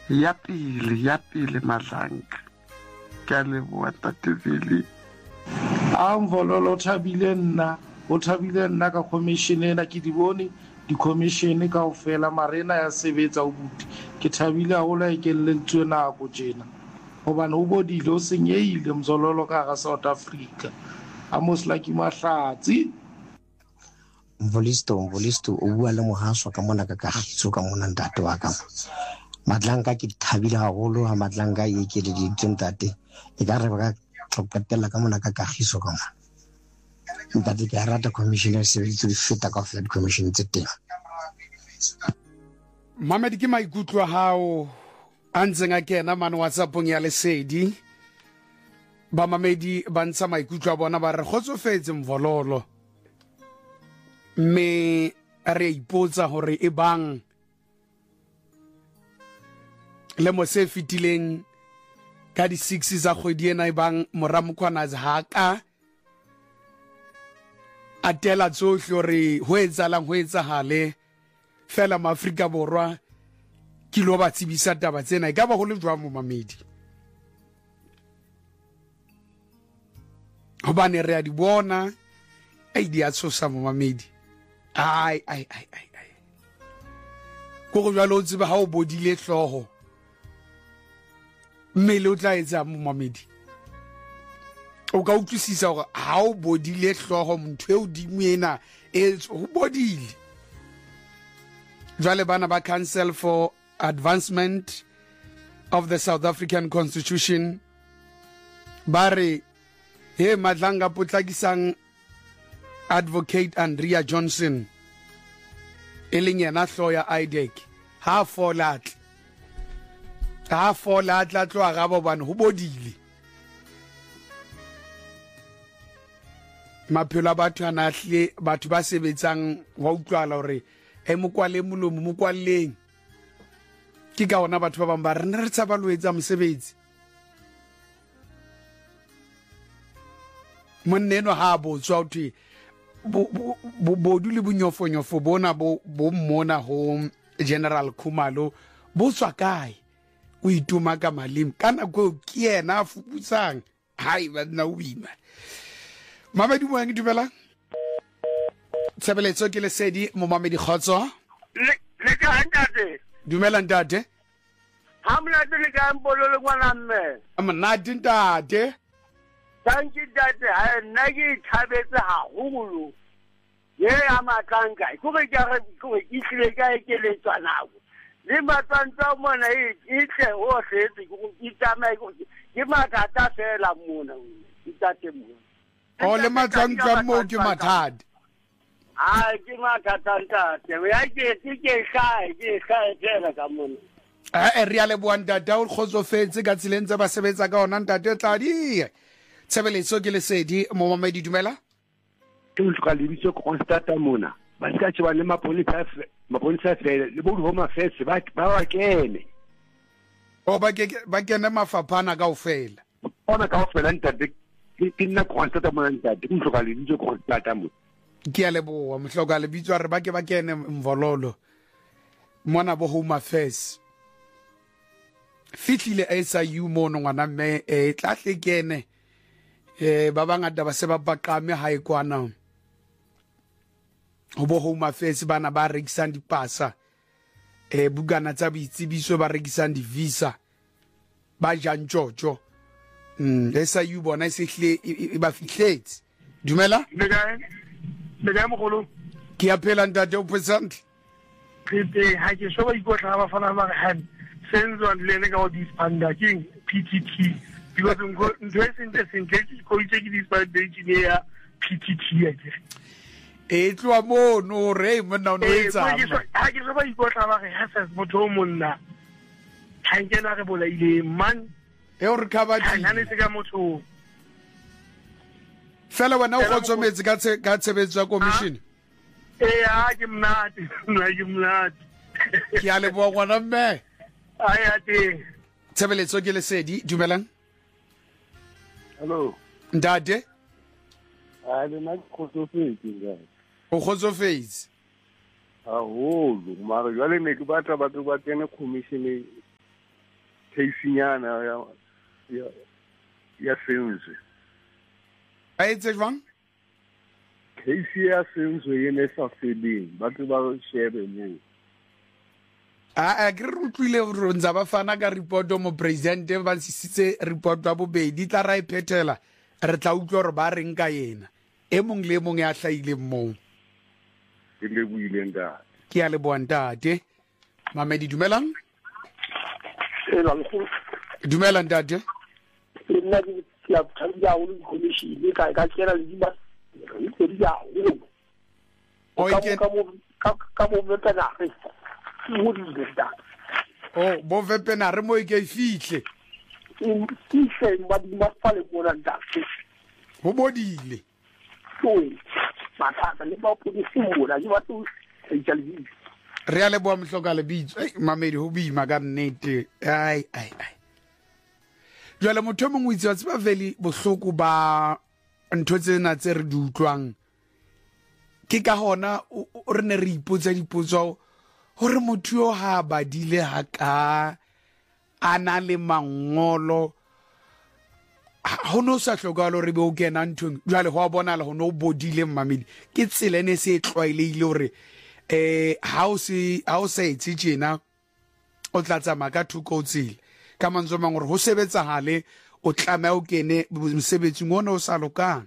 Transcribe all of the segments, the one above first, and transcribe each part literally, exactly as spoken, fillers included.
ya pele ya pele Madlanka ka le bua Tateveli a Mvololo thabile nna o thabile nna ka commission ena ke di bone di commission ka ofela marena ya sebetsa o buti ke thabile a ola ke letswe na go jena hobane o bodile o senyeile Mzololo ka ga South Africa a mosla ke mahlatsi Mvolisto Mvolisto o bua le mohaswa ka mona ka kagiso ka mona ntate wa ka Madlanka ke thabile haholo ha Madlanka e ke le di ntate e ka re ba ka qetella ka mona ka kagiso ka mona ntate ke rata commissioner sebetso di feta ka flat commission tse teng Mamedi ke maikutlo hao a ntseng a kena mane WhatsAppong ya Lesedi ba mamedi ba ntsha maikutlo a bona ba re kgotsofetse Mvololo me re ipotsa hore e bang le mo se fitileng ka di six za kgwedi ena e bang Moramokgwana ha ka atela tsohle hore ho etsalang ho etsahale fela maAfrika Borwa ke lo ba tsebisa taba tsena e ka ba go le jwa mo mamedi hobane re a di bona ai di a tshosa mo mamedi ai ai ai ai ai go go jalo tseba ha o bodile hloho mmele o tla etsa mo mamedi o ka utlwisisa hore ha o bodile hloho motho e o dimena e o bodile jwale bana ba Council for Advancement of the South African Constitution bare he Madlanka potlakisang Advocate Andrea Johnson eleng yena hloya I D E C ha folatla ha folatla tlo ga ba bana ho bodile maphelo a batho a nahle batho ba sebetsang wa utlwala hore e mokwale molomo mokwalleng ke ka ona batho ba bang ba rena re tsaba lo etsa mosebetsi monneno ha botswa uthi bo bodu le bonyofonyofo bona bo bo mmona ho General Khumalo bo tswa kae o ituma ka malimi kana go ke yena a fuputsang hai ba nna o ima Mamedi mo yang dumela Tshebeletso ke Lesedi mo Mamedi Khotso le le ka ntate dumela ntate ha mna le ka Mbololo ngwana mme amnati ntate thank you ntate ha nna ke thabetse haholo ye a Madlanka go re ka re go itlile ka ke le tswanao le matsantsa mona e itle o setse go itama go ke makata fela mona ntate mo o le matsantsa mo ke mathadi a ke makata ntate ya ke ke khai ke khai tela ka mona a re ya le bua ntate o kgotsofetse ka tsileng tse ba sebetsa ka ona ntate tladi Tshebeletso ke Lesedi mo Mamedi dumela ke o tloka lebitso ko constata mona ba ska tsheba le mapolisa mapolisa fela le bo home affairs ba ba wa kene o ba ke ba kene mafaphana ka ofela ona ka ofela ntate ke nna constata mona ntate ke tloka lebitso ko constata mona ke ya leboa mohloka lebitso re ba ke ba kene Mvololo mona bo home affairs fitlile S I U mono ngwana mme e tlahle kene eh ba bangata ba se ba baqame ha e kwana ho bo home affairs bana ba rekisang dipasa eh bugana tsa boitsebiso ba rekisang di visa ba jang jojo mm S I U bona se hle e ba fihletse dumela le ga le ga mogolo ke a phela ntate o present ke ha ke so ba ikotla ba fana ba hand senzo le le ga o dispanda king P T T because ngo ndwese ndese ngeke ko itse ke dispanda engineer P T T ake e tloa mo no re monna no etsa ha ke so ba ikotla ba re ha sa motho monna ha nkena re bola ile man e o recover ha nne se ka motho fela wena o gotsometse ka tse ka tshebetso ya commission eh ha ke mnati nna ke mnati ke a le bo gona mme ai ate Tshebeletso ke Lesedi dumelang hello ndade a le na kgotsofetse ga o kgotsofetse a holo mara jwale ne ke batla batho ba kene commission case-nyana ya ya ya senzwe a etse jwang case ya senzwe e ne sa feleng batho ba shebe mo a a ke re utlwile re ntse ba fana ka report mo president ba sisitse report wa bobedi tla ra iphethela re tla utlwa re ba reng ka yena e mong le mong ya hlaile mo ke le buile ntate ke a le bontate Mamedi dumelang e la go dumelang ntate nna ke ya tsaya o le commission le ka ka tsela le ba ke di ya o o ke ka mo ka mo vetana re mo di da o bo vepena re mo ke fihle in fihle ba di ma fale ko na da ho bodile so matata le ba po di simbola di ba tu e jalbi re a le bo mhloka le bitso ei Mamedi ho bima ka nnete ai ai ai jwale motho mongwe itse wa tseba veli bohloko ba ntho tsena tse re di utlwang ke ka hona re ne re ipotsa dipotso hore motho yo ha badile ha ka ana le mangolo ho no sa hloka le re be o kena nthong jwale ho bona le ho no bodile Mamedi ke tsela ne se tlwaelehile hore eh ha o se ha o se itse tjena o tla tsama ka thuko o tsile ka manzo mang hore ho sebetsa hale o tlama o kene mosebetsing ona o sa lokang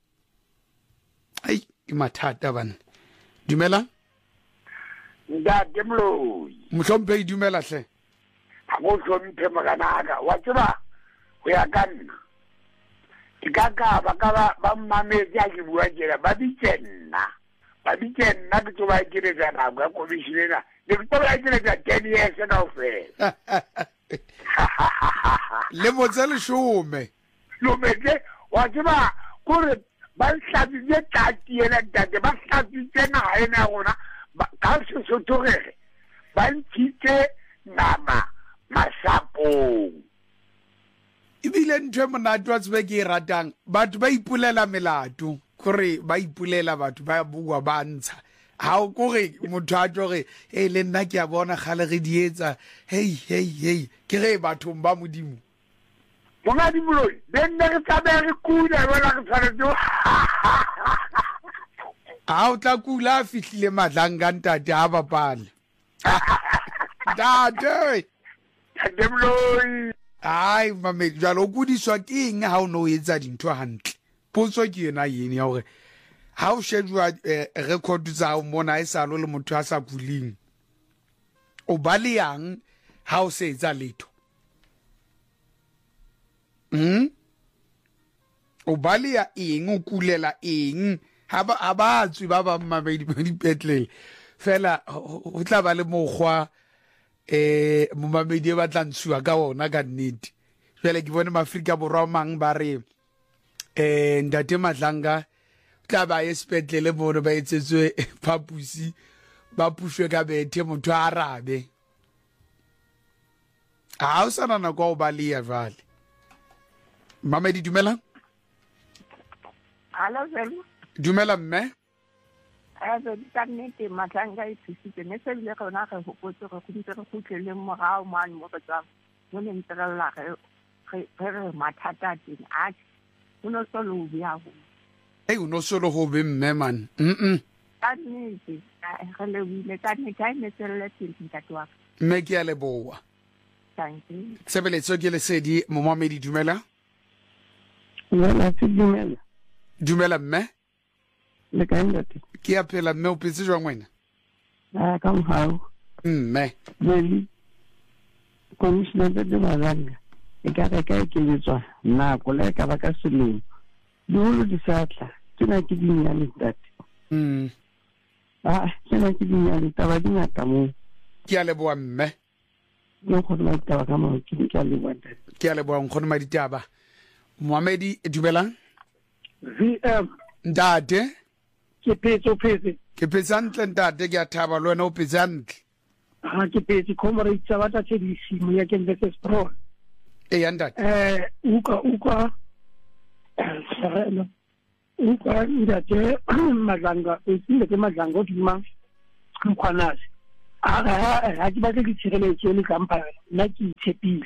ai ke mathata bana dumela nda demlo mohlompe dumela hle ha go hlomphe makanaka wa tseba ho ya kanna ke ka ka ba ka ba mamedi a ke bua jela ba ditsenna ba ditsenna ke tlo ba dire ka na ga commissioner le ke tlo ba dire ka ten years ka ofela le motse le shome lo meke wa tseba kore ba hlabi je tati ena tati ba hlabi tsena ena gona ka se so togere ba ntite nama masapong ibile ntwe monate wa tsebe ke ratang batho ba ipulela melato kore ba ipulela batho ba bua ba ntsha ha o kore motho a tloge e le nna ke a bona gale re di etsa hey hey hey ke re batho ba modimo bona di boloi benne re tsabe re kula bona re tshwanetse ha o tla kula a fihlile madlanga ntate ha bapale ntate ntate boloi ai Mamedi jalo o kudiswa ke eng ha o no etsa dintho hantle potso ke yena yene ya hore ha o shejwa record tsa o mona e sa lo le motho a sa kuling o ba le yang ha o se etsa letho hm o ba le ya eng o kulela eng ha ba abatswi ba ba Mamedi ba dipetlele fela o tla ba le mogwa eh mo Mamedi ba tla ntshiwa ka ona ka nnete jwale ke bone maAfrika borwa mang ba re eh ndate Madlanga tla ba espetlele bona ba etsetswe phapusi ba pushwe ka bethe motho a arabe a o sana na go ba le ya vale Mamedi dumela ala vele dumela mme a be ka nnete Madlanga e tsitsitse ne se bile gona ga go potse go ntse go khutlele mo ga man mo ka tsa mo ne ntsela ge ge mathata teng a uno solo bia go ei uno solo go be mme man mm ka nnete ga le wile ka nnete ga ne tsela teng ka twa mme ke a le boa thank you sebeletso ke le sedi mo Mamedi dumela wena se dumela dumela mme le ka ndate ke a phela mme o petse jwa ngwena a ka mhao mme beli commissioner de Madlanga e ka re ka ke letswa nna go le ka ba ka selemo dilo di satla ke na ke dinyane tate mm ah ke na ke dinyane taba di ngata mo ke a le boa mme no go na taba ka mo ke ke a le boa tate ke a le boa nkgono ma ditaba Mamedi dumelang V M ntate ke petso petse ke petsantle ntate ke a thaba le wena o petsantle ha ke petse comrade tsa batla tse di simo ya ke ntle spro e ya ntate eh uka uka sarela uka ndate Madlanga e tsile ke Madlanga o dima khwanase a ga ha ke ba ke tshireletse le kampana nna ke itshepile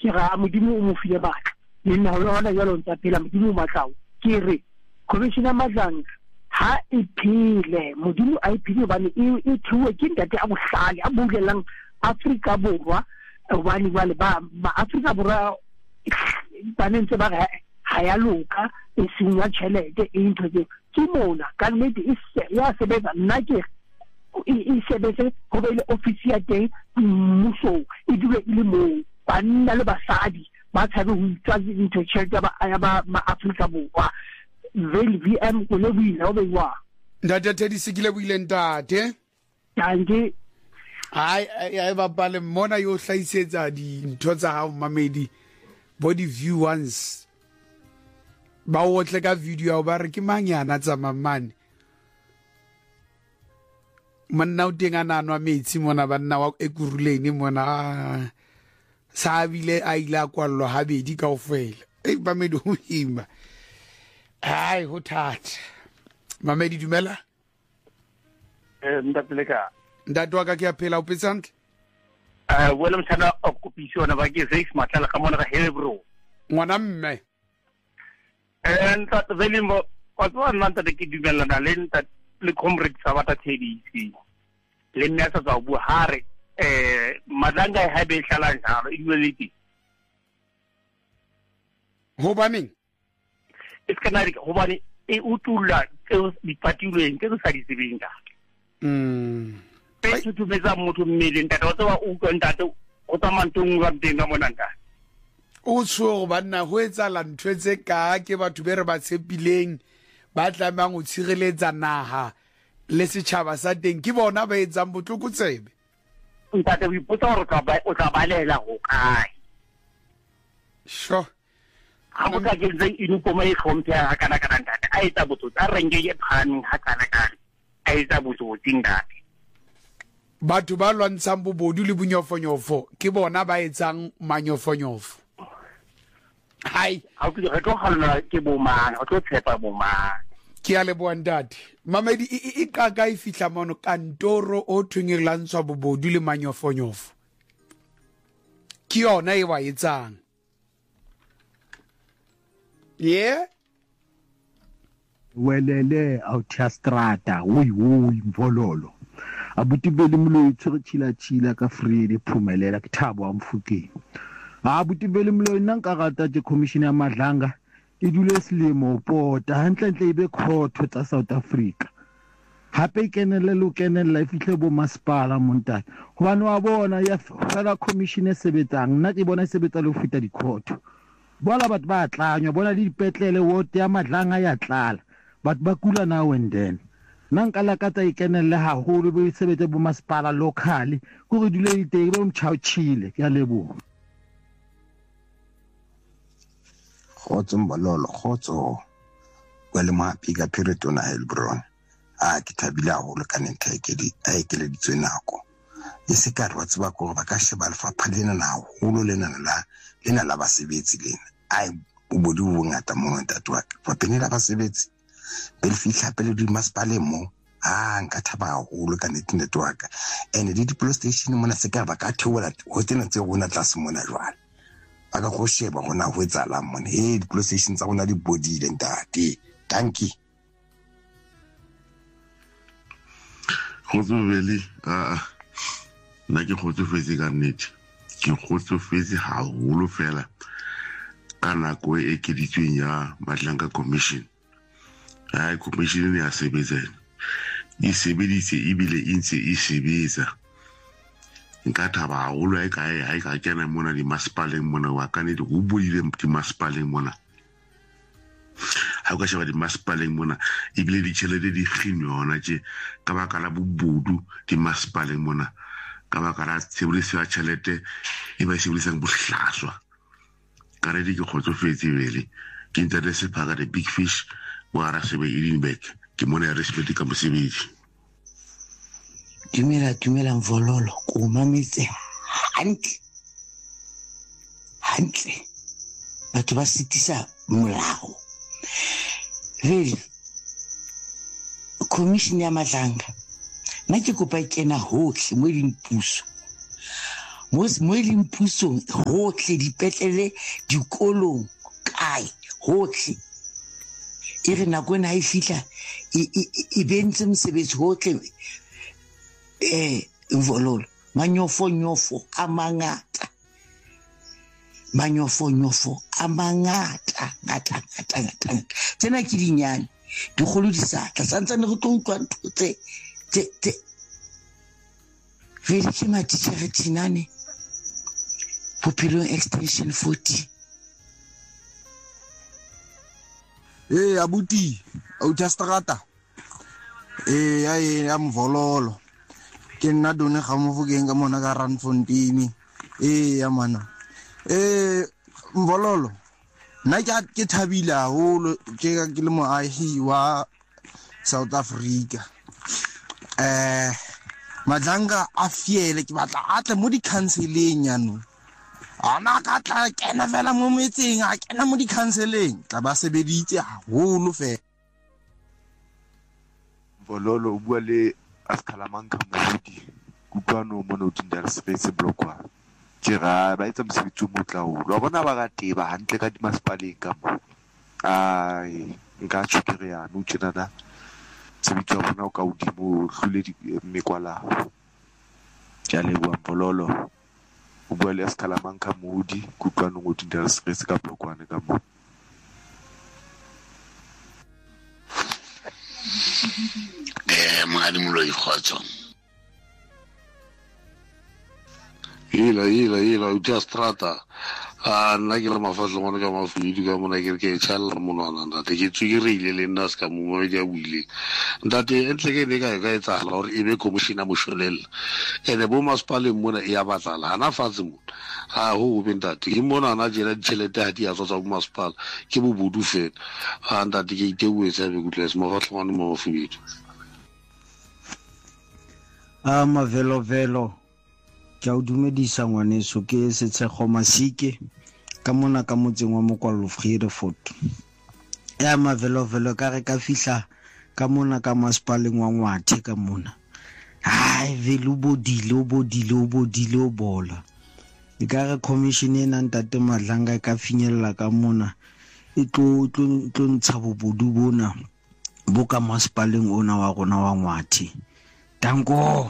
ke ga modimo o mo file batla le nna le hona jalo ntse phela modimo o matlao ke re commissioner Madlanga ha e phile modimo a e phile bane e thuwe ke ntate a bohlale a bulelang Afrika Borwa bane bale ba Afrika Borwa ba ntse ba ha ya loka e sinya chelete e ntho ke ke mona ka nnete e ya sebetsa nna ke e sebetse go be le office ya teng mmuso e dule ile mo banna le basadi ba tsabe ho itsa ntho chelete ba ya ba Afrika Borwa vele V M go le buile o be wa ndate Teddy Sikile buile ntate tanje ai ai ba pale mona yo hlaisetsa di ntho tsa ha mamedi body view once ba otle ka video ba re ke manyana tsa mamane manna o teng ana nwa metsi mona banna wa ekuruleni mona sa bile a ila kwallo habedi kaofela e ba me do hima ai ho thatha mamedi dumela eh ndapeleka ndatwa ka ke a phela o petsantle eh wena mthana okupisiona ba ke six matla ka mona ga helebro ngwana mme eh nta velimbo kwa tswa nna nta ke dumela na le nta le comrade sa bata Teddy le nna sa tsa bu hare eh Madlanga ha be hlala njalo e dueletse ho baneng it's kana re ho bane e utula tse dipatilweng ke sa di sebinga mm pe tu meza motho mmele ntate o tsa o go ntate o tsa mantong wa teng ka mona ntate o tsho banna ho etsa la ntwetse ka ke batho be re ba tshepileng ba tlamang o tshireletsa naha le setjhaba sa teng ke bona ba etsang botloko tsebe ntate o ipotsa hore ka ba o tla balela ho kae sho ha mo ka ke ntse inu po mai khompya kana kana ntate a etsa botso tsa renge ye phani ha kana kana a etsa botso tsindate batho ba lwantshang bobodu le bunyofonyofo ke bona ba etsang manyofonyofo hai ha ke re tlo khalona ke bo mang o tlo tshepa bo mang ke a le boandati mamedi e qaka e fihla mono kantoro o thwenyelantswa bobodu le manyofonyofo ke yona e wa etsang yeah welele autostrada oi oi mvololo abuti bele mlo itshwe chila chila ka Fredi Phumelela ke Thabo Amfukeng abuti bele mlo nna nka rata ke commission ya Madlanga e dule selemo pota hantle ntle ibe khotho tsa South Africa hape e kenele lo kenela e fihle bo masipala montate hobane wa bona ya fela commission e sebetsang nna ke bona e sebetsa le ho fita dikhotho bola batho ba tlanywa bona le dipetlele wote ya Madlanga ya tlala batho ba kula now and then nna nka lakatsa e kenelle haholo bo sebetse bo masipala locally go re dule diteng be mchauchile ke a leboha khotso mbalolo khotso wele mapi ka Piretona Helbron a ke thabile haholo ka nenta e ke di a ke le ditswe nako e se ka re wa tseba go ba ka sheba lefapha lena na haholo lena la lena la basebetsi lena ai o bodu bo ngata mo ntatwa fa penela basebetsi be le fihla pele di masipale mo a nka thaba haholo ka nete network ene di police station mona se ka ba ka theola ho tsena tse rona tlase mona jwale aka go sheba gona ho etsala mona eh di police station tsa rona di bodile ntate tanki khotsofeli a nna ke khotsofetse ka nnete ke khotsofetse haholo fela ka nako e ke ditsweng ya Madlanga commission ai commission ne ya sebetsa e sebeditse ebile e ntse e sebetsa nka thaba haholo e kae ha e ka kena mona di masipaleng mona wa ka ne di go bodile di masipaleng mona ha o ka sheba di masipaleng mona ebile di tšhelete di kginyona tše ka baka la bobodu di masipaleng mona ka baka la tshebediso ya tšhelete e ba e sebedisang bohlaswa ka re di ke kgotsofetse bele ke ntse re sephaka the big fish wa Rasebe Edinburgh ke mona ya respect ka mosebetsi dumela dumela Mvololo ko mamitse hantle hantle batho ba sitisa molao vele commission ya Madlanga nna ke kopa kena hohle mo dimpuso mo mo leng pusong hotle dipetlele dikolong kae hotle e re nako ena e fihla e bentse mosebetsi hotle eh Mvololo manyofo nyofo a mangata manyofo nyofo a mangata ngata ngata ngata tsena ke dinyane dikgolo di sa tla santsane re tlo utlwa ntho tse tse vele ke matitjhere tinane Bophelong extension forty. Eh abuti auta strata eh ai ya Mvololo ke nna done ga mo fokeng ka mona ka Randfontein eh ya mana eh Mvololo nna ke thabila holo ke ke le moahi wa South Africa eh Madlanga a fiele ke batla atle mo di counseling yano ana ka tla kena fela mo metseng a kena mo di counseling tla ba sebeditse haholo fe Mvololo o bua le Askalamanka Modi kutlwano mo no tindara space blockwa ke ra ba etsa mosebetsi mo tlaolo wa bona ba ga teba hantle ka dimaspaleng ka mo ai nka tshwere ya no tshena sebetsa bona o ka udimo hlule di mekwala ja le bua Mvololo o bua le Askalamanka Modi kutlwano mo tindara space ka blokwane ka mo eh mngadi molo ikgotso ila ila ila utia strata a nna ke le mafatlo ngwana ka mafudi ka mona ke ke tshalla monana ntate ke tsugirile le nna ska mo mo dia buile ntate entle ke ne ka ka etsa la hore ebe commissioner mosholel ene bo maspale mona e ya batlala hana fatse mo ha ho be ntate ke mona na jela ditšhelete ha di a tswa go maspala ke bo bodu fela a ntate ke itewe tsa be kutlesa mafatlo ngwana mo mafudi a mavelo velo ke a dumedisa ngwaneso ke setshego masike ka mona ka motseng wa Mokwallo Vredefort ya mavelo velo ka re ka fihla ka mona ka maspaleng wa Ngwathe ka mona hai velo bodile bodile bodile bola e ka re commission ena ntate Madlanga ka finyella ka mona e tlo tlo ntsha bobodu bona bo ka maspaleng ona wa rona wa Ngwathe danko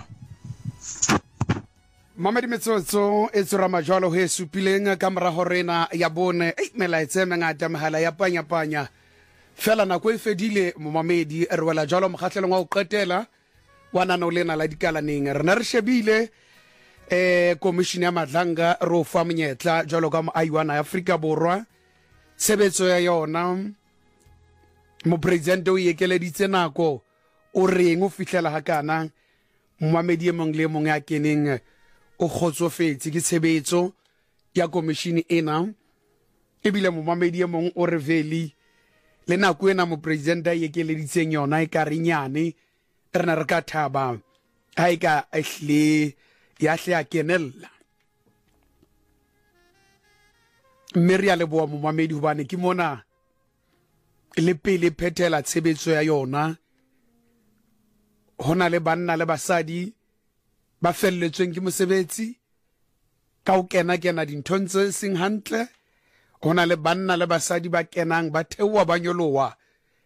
Mamedi Metsotso e tsora majwalo he supileng ka mora horena ya bone ei melaetse mengata mehala ya panya panya fela nako e fedile mo mamedi re wela jalo mokgatlelong wa o qetela wa nano lena la dikalaneng rena re shebile eh commission ya Madlanga ro fa monyetla jalo ka moaiwana ya Afrika Borwa sebetso ya yona mo president o yekeleditse nako o reng o fihlela hakana mamedi e mong le mong ya keneng o khotsofetse ke tshebetso ya commission ena e bile mo mamedi e mong o reveli le nako ena mo president a yekeleditseng yona e ka rinyane rena re ka thaba ha e ka ehle ya hle a kenella mmeri ya leboa mo mamedi hobane ke mona le pele phethela tshebetso ya yona hona le banna le basadi ba felletsweng ke mosebetsi ka o kena kena dinthong tse seng hantle hona le banna le basadi ba kenang ba theowa ba nyolowa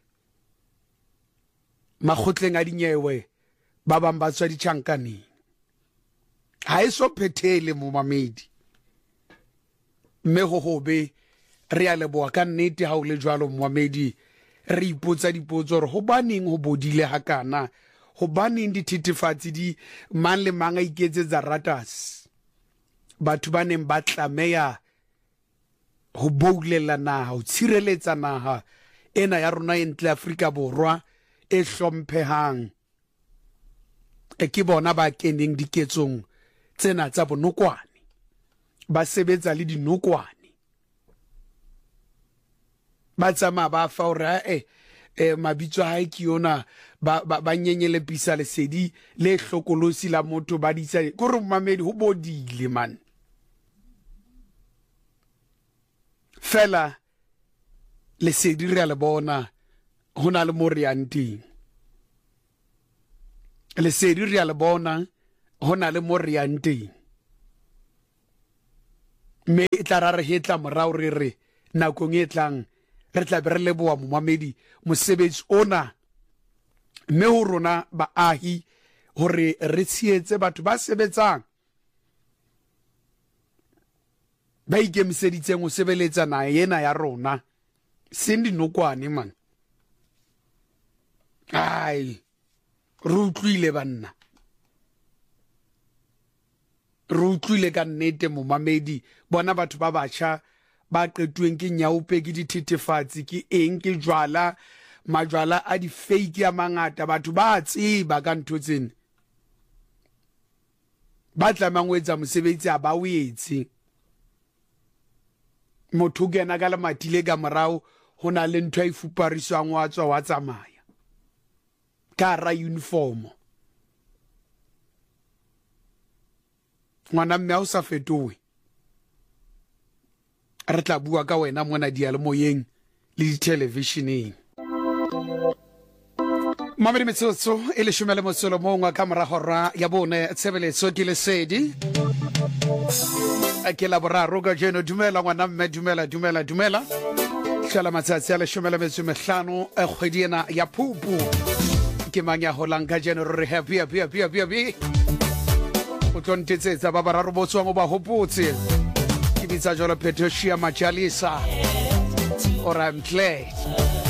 makgotleng a dinyewe ba bang ba tswa ditjhankaneng ha e so phethele mo mamedi mme ho hobe re a leboa ka nnete ha o le jwalo mamedi re ipotsa dipotso re ho baneng ho bodile hakana ho baneng dithethefatsi di mang le mang a iketsetsa ratas batho ba neng ba tlameya ho boulela naha ho tshireletsa naha ena ya rona e ntle Afrika Borwa e hlomphehang e ke bona ba keneng diketsong tsena tsa bonokwane ba sebetsa le dinokwane ba tsama ba fa ora e eh mabitso ha ke yona ba ba nyenyele pisa le sedi le hlokolosi la motho ba ditsa go re mamedi ho bodile man fela le sedi re le bona hona le morianting le sedi re le bona hona le morianting me e tla ra re he tla morao re re nakong e tlang re tla be re leboa momamedi mosebetsi ona mme ho rona baahi hore re tsietse batho ba sebetsang ba ikemiseditseng ho sebeletsa na yena ya rona sendi nokwane man ai re utlwile banna re utlwile ka nnete momamedi bona batho ba batjha ba qetuweng ke nyaupe ke dithethefatsi ke eng ke jwala majwala a di fake ya mangata batho ba tseba ka ntho tsena ba tlamang ho etsa mosebetsi a ba o etse motho kena ka le matile ka morao ho na le ntho e fupariswang wa tswa wa tsamaya ka ra uniform ngwana mme o sa fetowe re tla bua ka wena mona dialemoyeng le di televisioneng Mamedi metsotso e le shumele motsolo mongwe ka mora hora ya bone tshebeletso ke lesedi ke la boraro ka jeno dumela ngwana mme dumela dumela dumela hlela matsatsi a le shumele metso mehlano e kgwedi ena ya Phupu ke mang ya holang ka jeno re happy happy happy happy o tlontsetsa ba bararo botswa go ba hopotse ke bitsa jalo Petrosia Majalisa or I'm glad